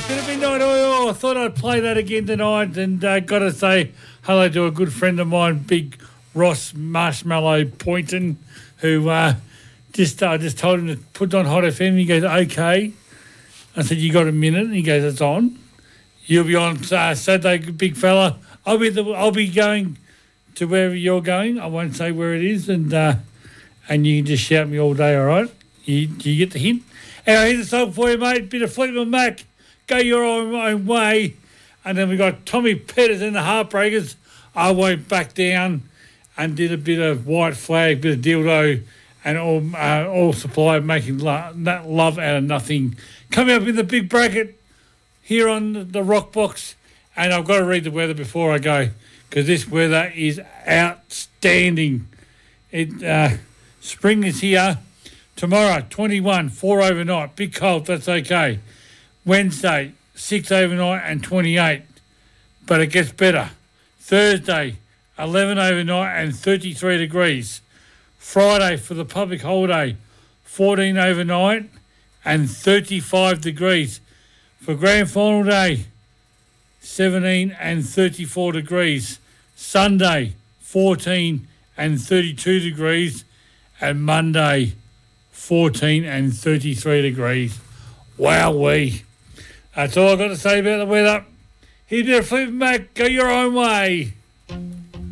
Bit of Midnight Oil. I thought I'd play that again tonight, and got to say hello to a good friend of mine, Big Ross Marshmallow Poynton, who I just told him to put on Hot FM. He goes, okay. I said, you got a minute? And he goes, it's on. You'll be on Saturday, big fella. I'll be going to wherever you're going. I won't say where it is, and you can just shout me all day, all right? You get the hint? Anyway, here's a song for you, mate. Bit of Fleetwood Mac. Go your own way. And then we got Tommy Peters and the Heartbreakers. I Won't Back Down, and did a bit of White Flag, bit of Dildo, and all Supply making love out of nothing. Coming up in the big bracket here on the Rock Box. And I've got to read the weather before I go, because this weather is outstanding. Spring is here. Tomorrow, 21, 4 overnight. Big cold, that's okay. Wednesday, 6 overnight and 28. But it gets better. Thursday, 11 overnight and 33 degrees. Friday for the public holiday, 14 overnight and 35 degrees. For grand final day, 17 and 34 degrees. Sunday, 14 and 32 degrees. And Monday, 14 and 33 degrees. Wowee. That's all I've got to say about the weather. Here's a bit of Fleetwood Mac. Go your own way.